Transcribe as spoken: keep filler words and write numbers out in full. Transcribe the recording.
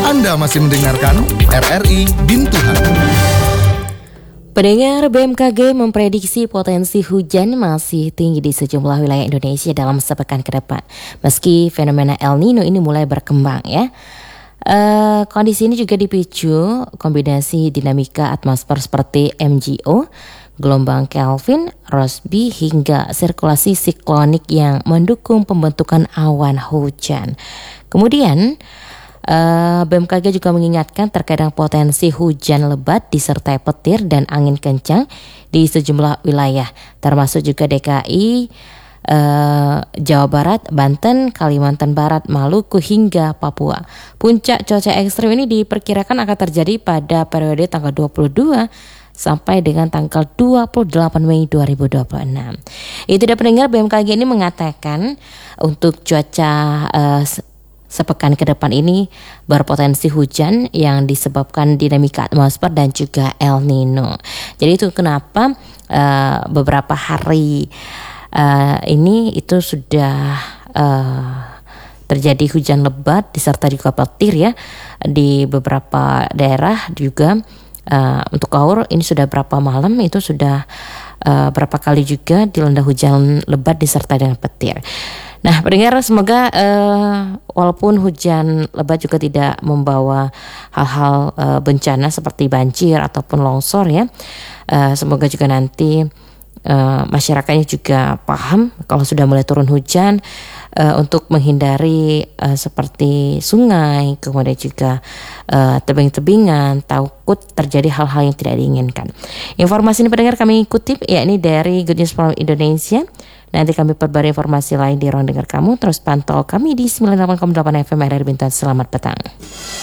Anda masih mendengarkan R R I Bintuhan. Pendengar, B M K G memprediksi potensi hujan masih tinggi di sejumlah wilayah Indonesia dalam sepekan ke depan. Meski fenomena El Nino ini mulai berkembang ya. Uh, kondisi ini juga dipicu kombinasi dinamika atmosfer seperti M G O, gelombang Kelvin, Rossby hingga sirkulasi siklonik yang mendukung pembentukan awan hujan. Kemudian Uh, B M K G juga mengingatkan terkadang potensi hujan lebat disertai petir dan angin kencang di sejumlah wilayah, termasuk juga D K I, uh, Jawa Barat, Banten, Kalimantan Barat, Maluku hingga Papua. Puncak cuaca ekstrim ini diperkirakan akan terjadi pada periode tanggal dua puluh dua sampai dengan tanggal dua puluh delapan Mei dua ribu dua puluh enam. Itu dia pendengar, B M K G ini mengatakan untuk cuaca uh, sepekan ke depan ini berpotensi hujan yang disebabkan dinamika atmosfer dan juga El Nino. Jadi itu kenapa uh, beberapa hari uh, ini itu sudah uh, terjadi hujan lebat disertai juga petir ya di beberapa daerah juga. Uh, untuk Kaur ini sudah berapa malam itu sudah uh, berapa kali juga dilanda hujan lebat disertai dengan petir. Nah, pendengar, semoga uh, walaupun hujan lebat juga tidak membawa hal-hal uh, bencana seperti banjir ataupun longsor ya. Uh, semoga juga nanti uh, masyarakatnya juga paham kalau sudah mulai turun hujan uh, untuk menghindari uh, seperti sungai, kemudian juga uh, tebing-tebingan, takut terjadi hal-hal yang tidak diinginkan. Informasi ini pendengar kami kutip yakni dari Good News from Indonesia. Nanti kami perbarui informasi lain di ruang dengar kamu. Terus pantau kami di sembilan puluh delapan koma delapan F M R R I Bintuan. Selamat petang.